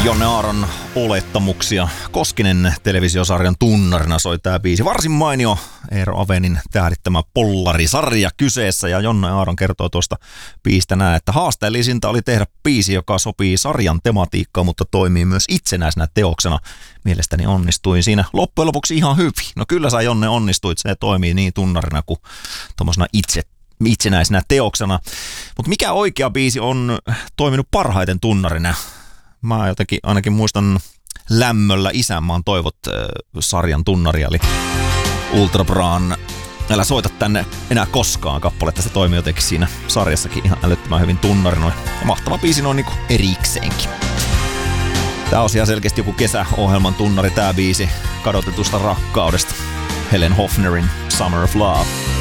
Jonne Aaron olettamuksia Koskinen televisiosarjan tunnarina soi tää biisi. Varsin mainio Eero Avenin tähdittämä Pollari-sarja kyseessä, ja Jonne Aaron kertoo tuosta biisistä näin, että haasteellisinta oli tehdä biisi, joka sopii sarjan tematiikkaan, mutta toimii myös itsenäisenä teoksena. Mielestäni onnistuin siinä loppujen lopuksi ihan hyvin. No kyllä sä, Jonne, onnistuit, se toimii niin tunnarina kuin tommosena itsenäisenä teoksena. Mutta mikä oikea biisi on toiminut parhaiten tunnarina? Mä jotenkin ainakin muistan lämmöllä Isänmaan toivot sarjan tunnaria, eli Ultra Braan Älä soita tänne enää koskaan -kappale. Se toimii jotenkin siinä sarjassakin ihan älyttömän hyvin tunnarina. Mahtava biisi noin niinku erikseenkin. Tää on ihan selkeästi joku kesäohjelman tunnari, tää biisi kadotetusta rakkaudesta. Helen Hofnerin Summer of Love.